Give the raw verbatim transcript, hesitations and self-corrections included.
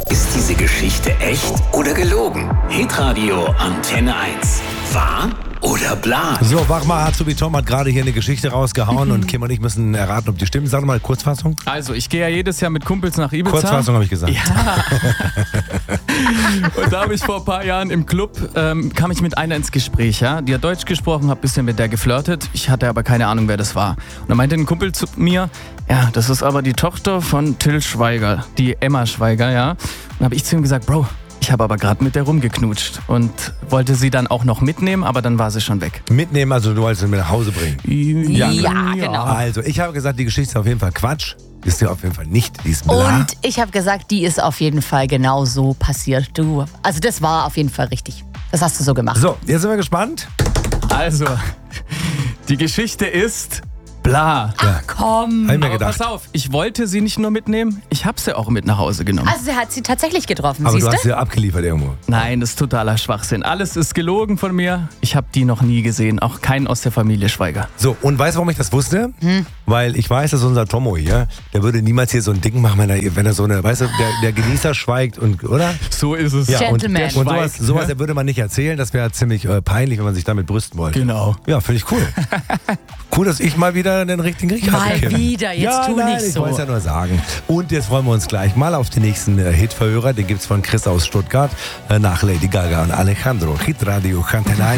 Ist diese Geschichte echt oder gelogen? Hitradio Antenne eins. Wahr oder bla? So, wach mal, Azubi Tom hat gerade hier eine Geschichte rausgehauen und Kim und ich müssen erraten, ob die stimmt. Sag doch mal Kurzfassung. Also, ich gehe ja jedes Jahr mit Kumpels nach Ibiza. Kurzfassung habe ich gesagt. Ja. Und da habe ich vor ein paar Jahren im Club, ähm, kam ich mit einer ins Gespräch, ja. Die hat Deutsch gesprochen, habe ein bisschen mit der geflirtet. Ich hatte aber keine Ahnung, wer das war. Und dann meinte ein Kumpel zu mir, ja, das ist aber die Tochter von Till Schweiger, die Emma Schweiger, ja. Und habe ich zu ihm gesagt, Bro, ich habe aber gerade mit der rumgeknutscht und wollte sie dann auch noch mitnehmen, aber dann war sie schon weg. Mitnehmen, also du wolltest sie mit nach Hause bringen. Ja, ja, genau. Also, ich habe gesagt, die Geschichte ist auf jeden Fall Quatsch. Ist ja auf jeden Fall nicht. Die ist bla. Und ich habe gesagt, die ist auf jeden Fall genau so passiert. Du, also das war auf jeden Fall richtig. Das hast du so gemacht. So, jetzt sind wir gespannt. Also, die Geschichte ist bla. Ach komm. Hab ich mir Aber gedacht. pass auf, ich wollte sie nicht nur mitnehmen, ich habe sie auch mit nach Hause genommen. Also sie hat sie tatsächlich getroffen, Aber siehst du du? hast sie abgeliefert irgendwo. Nein, das ist totaler Schwachsinn. Alles ist gelogen von mir. Ich habe die noch nie gesehen, auch keinen aus der Familie Schweiger. So, und weißt du, warum ich das wusste? Hm. Weil ich weiß, dass unser Tomo hier, der würde niemals hier so ein Ding machen, wenn er, wenn er so eine, weißt du, der, der Genießer schweigt und, oder? So ist es. Ja, und, Gentleman. und sowas, Schweigt, sowas ne? würde man nicht erzählen, das wäre ziemlich äh, peinlich, wenn man sich damit brüsten wollte. Genau. Ja, finde ich cool. Cool, dass ich mal wieder den richtigen Riech Mal hatte, Kim. wieder, jetzt ja, tu nein, nicht ich so. wollte es ja nur sagen. Und jetzt freuen wir uns gleich mal auf den nächsten äh, Hitverhörer. Den gibt's von Chris aus Stuttgart äh, nach Lady Gaga und Alejandro. Hitradio Antenne eins.